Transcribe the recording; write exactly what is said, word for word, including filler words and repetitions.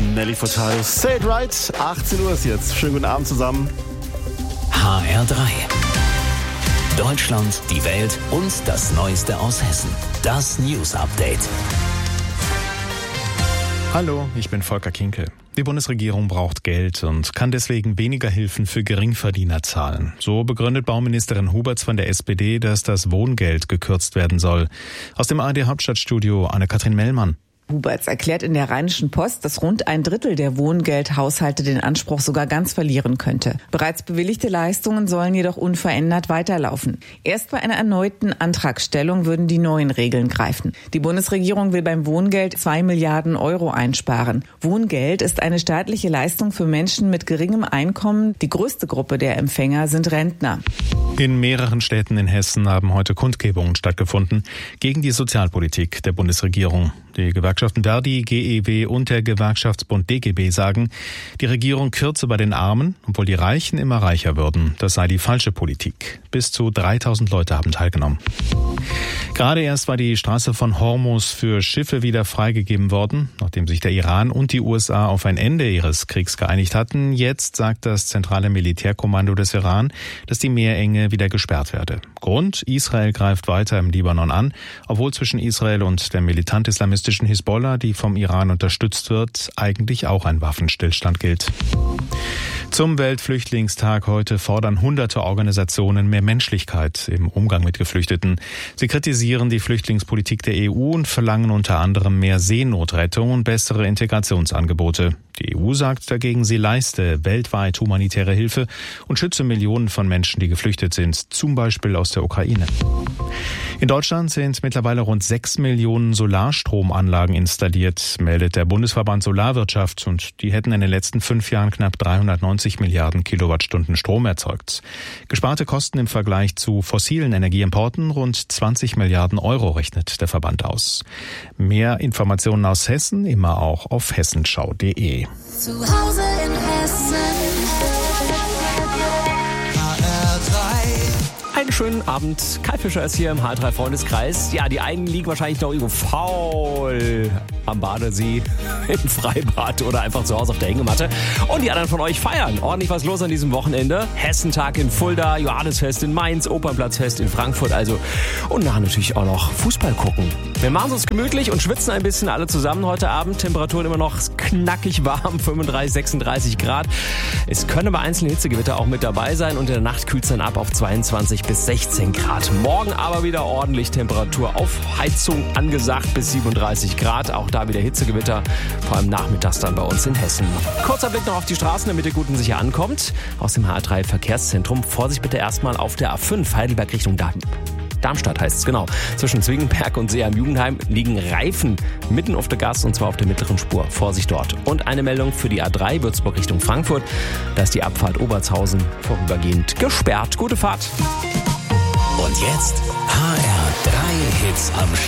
Nelly Furtado, Say It Right. achtzehn Uhr ist jetzt. Schönen guten Abend zusammen. H R drei. Deutschland, die Welt und das Neueste aus Hessen. Das News Update. Hallo, ich bin Volker Kinkel. Die Bundesregierung braucht Geld und kann deswegen weniger Hilfen für Geringverdiener zahlen. So begründet Bauministerin Huberts von der S P D, dass das Wohngeld gekürzt werden soll. Aus dem A R D Hauptstadtstudio Anne-Kathrin Mellmann. Huberts erklärt in der Rheinischen Post, dass rund ein Drittel der Wohngeldhaushalte den Anspruch sogar ganz verlieren könnte. Bereits bewilligte Leistungen sollen jedoch unverändert weiterlaufen. Erst bei einer erneuten Antragstellung würden die neuen Regeln greifen. Die Bundesregierung will beim Wohngeld zwei Milliarden Euro einsparen. Wohngeld ist eine staatliche Leistung für Menschen mit geringem Einkommen. Die größte Gruppe der Empfänger sind Rentner. In mehreren Städten in Hessen haben heute Kundgebungen stattgefunden gegen die Sozialpolitik der Bundesregierung. Die Gewerkschaften Verdi, G E W und der Gewerkschaftsbund D G B sagen, die Regierung kürze bei den Armen, obwohl die Reichen immer reicher würden. Das sei die falsche Politik. Bis zu dreitausend Leute haben teilgenommen. Gerade erst war die Straße von Hormuz für Schiffe wieder freigegeben worden, nachdem sich der Iran und die U S A auf ein Ende ihres Kriegs geeinigt hatten. Jetzt sagt das zentrale Militärkommando des Iran, dass die Meerenge wieder gesperrt werde. Grund: Israel greift weiter im Libanon an, obwohl zwischen Israel und der militant-islamistischen Hisbollah, die vom Iran unterstützt wird, eigentlich auch ein Waffenstillstand gilt. Zum Weltflüchtlingstag heute fordern hunderte Organisationen mehr Menschlichkeit im Umgang mit Geflüchteten. Sie kritisieren die Flüchtlingspolitik der E U und verlangen unter anderem mehr Seenotrettung und bessere Integrationsangebote. Die E U sagt dagegen, sie leiste weltweit humanitäre Hilfe und schütze Millionen von Menschen, die geflüchtet sind, zum Beispiel aus der Ukraine. In Deutschland sind mittlerweile rund sechs Millionen Solarstromanlagen installiert, meldet der Bundesverband Solarwirtschaft, und die hätten in den letzten fünf Jahren knapp dreihundertneunzig Milliarden Kilowattstunden Strom erzeugt. Gesparte Kosten im Vergleich zu fossilen Energieimporten rund zwanzig Milliarden Euro, rechnet der Verband aus. Mehr Informationen aus Hessen immer auch auf hessenschau punkt de. Zu Hause in Hessen. H R drei. Einen schönen Abend. Kai Fischer ist hier im H R drei Freundeskreis. Ja, die einen liegen wahrscheinlich noch irgendwo faul am Badesee, im Freibad oder einfach zu Hause auf der Hängematte. Und die anderen von euch feiern. Ordentlich was los an diesem Wochenende. Hessentag in Fulda, Johannesfest in Mainz, Opernplatzfest in Frankfurt also. Und nachher natürlich auch noch Fußball gucken. Wir machen es uns gemütlich und schwitzen ein bisschen alle zusammen heute Abend. Temperaturen immer noch knackig warm, fünfunddreißig, sechsunddreißig Grad. Es können bei einzelnen Hitzegewitter auch mit dabei sein und in der Nacht kühlt es dann ab auf zweiundzwanzig bis sechzehn Grad. Morgen aber wieder ordentlich Temperatur auf Heizung angesagt bis siebenunddreißig Grad. Auch da wieder Hitzegewitter, vor allem nachmittags dann bei uns in Hessen. Kurzer Blick noch auf die Straßen, damit ihr gut und sicher ankommt. Aus dem H R drei Verkehrszentrum. Vorsicht bitte erstmal auf der A fünf, Heidelberg Richtung Darm- Darmstadt heißt es, genau. Zwischen Zwingenberg und See am Jugendheim liegen Reifen mitten auf der Gas, und zwar auf der mittleren Spur. Vorsicht dort. Und eine Meldung für die A drei, Würzburg Richtung Frankfurt. Da ist die Abfahrt Obertshausen vorübergehend gesperrt. Gute Fahrt. Und jetzt H R drei Hits am Stück.